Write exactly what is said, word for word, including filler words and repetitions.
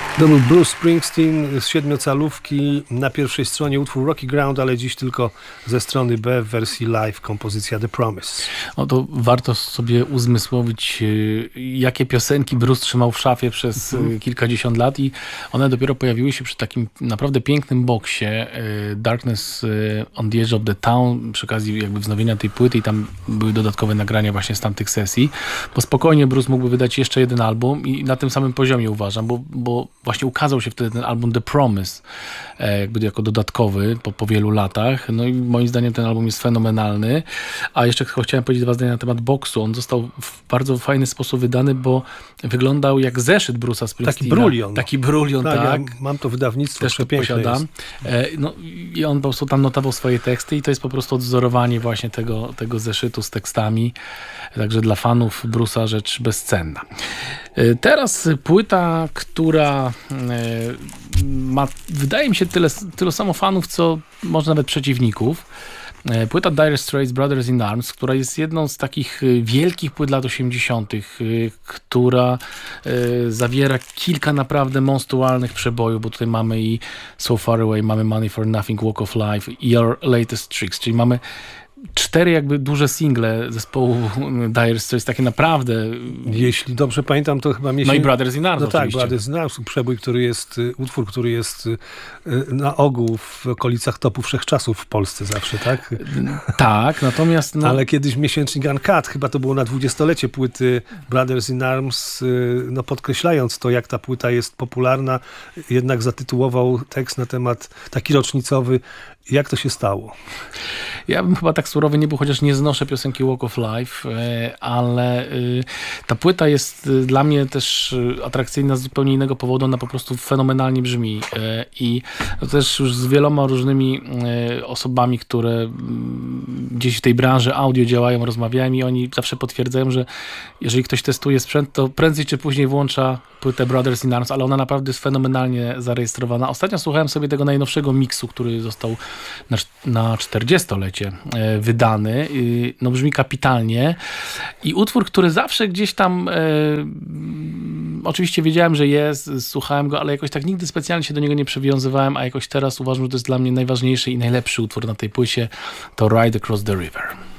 To był Bruce Springsteen z siedmiocalówki, na pierwszej stronie utwór Rocky Ground, ale dziś tylko ze strony B w wersji live kompozycja The Promise. No to warto sobie uzmysłowić, jakie piosenki Bruce trzymał w szafie przez mhm. kilkadziesiąt lat i one dopiero pojawiły się przy takim naprawdę pięknym boksie Darkness on the Edge of the Town, przy okazji jakby wznowienia tej płyty i tam były dodatkowe nagrania właśnie z tamtych sesji, bo spokojnie Bruce mógłby wydać jeszcze jeden album i na tym samym poziomie uważam, bo, bo właśnie ukazał się wtedy ten album The Promise, jakby jako dodatkowy po, po wielu latach. No i moim zdaniem ten album jest fenomenalny. A jeszcze chciałem powiedzieć dwa zdania na temat boksu. On został w bardzo fajny sposób wydany, bo wyglądał jak zeszyt Bruce'a Springsteena. Taki brulion. Taki brulion, tak. tak. Ja mam to wydawnictwo, też to posiadam. Jest. No i on po prostu tam notował swoje teksty i to jest po prostu odwzorowanie właśnie tego, tego zeszytu z tekstami. Także dla fanów Bruce'a rzecz bezcenna. Teraz płyta, która ma, wydaje mi się, tyle, tyle samo fanów, co może nawet przeciwników. Płyta Dire Straits Brothers in Arms, która jest jedną z takich wielkich płyt lat osiemdziesiątych, która zawiera kilka naprawdę monstrualnych przebojów, bo tutaj mamy i So Far Away, mamy Money for Nothing, Walk of Life i Your Latest Tricks, czyli mamy cztery jakby duże single zespołu Dire Straits, takie naprawdę... Jeśli dobrze pamiętam, to chyba... Miesięc... No i Brothers in Arms No oczywiście. tak, Brothers in Arms, przebój, który jest, utwór, który jest na ogół w okolicach topu wszechczasów w Polsce zawsze, tak? Tak, natomiast... No... Ale kiedyś miesięcznik Uncut, chyba to było na dwudziestolecie płyty Brothers in Arms, no podkreślając to, jak ta płyta jest popularna, jednak zatytułował tekst na temat taki rocznicowy, jak to się stało? Ja bym chyba tak surowy nie był, chociaż nie znoszę piosenki Walk of Life, ale ta płyta jest dla mnie też atrakcyjna z zupełnie innego powodu. Ona po prostu fenomenalnie brzmi i też już z wieloma różnymi osobami, które gdzieś w tej branży audio działają, rozmawiałem i oni zawsze potwierdzają, że jeżeli ktoś testuje sprzęt, to prędzej czy później włącza płytę Brothers in Arms, ale ona naprawdę jest fenomenalnie zarejestrowana. Ostatnio słuchałem sobie tego najnowszego miksu, który został na, na czterdziestolecie wydany. No brzmi kapitalnie. I utwór, który zawsze gdzieś tam e, oczywiście wiedziałem, że jest, słuchałem go, ale jakoś tak nigdy specjalnie się do niego nie przywiązywałem, a jakoś teraz uważam, że to jest dla mnie najważniejszy i najlepszy utwór na tej płycie, to Ride Across the River.